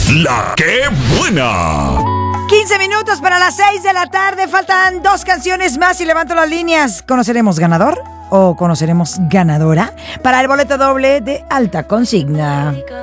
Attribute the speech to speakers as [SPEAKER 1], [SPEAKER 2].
[SPEAKER 1] La que buena.
[SPEAKER 2] 15 minutos para las 6 de la tarde. Faltan 2 canciones más y levanto las líneas. ¿Conoceremos ganador o conoceremos ganadora para el boleto doble de alta consigna?